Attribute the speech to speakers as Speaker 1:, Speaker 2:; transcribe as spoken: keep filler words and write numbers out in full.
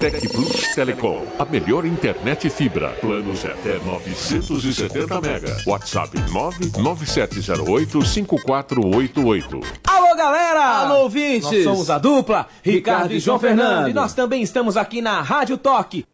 Speaker 1: Tec Plus Telecom, a melhor internet fibra. Planos até novecentos e setenta mega. WhatsApp nove nove sete zero oito cinco quatro oito oito.
Speaker 2: Alô, galera!
Speaker 3: Alô, ouvintes!
Speaker 2: Nós somos a dupla Ricardo,
Speaker 3: Ricardo
Speaker 2: e João Fernando. E nós também estamos aqui na Rádio Toque.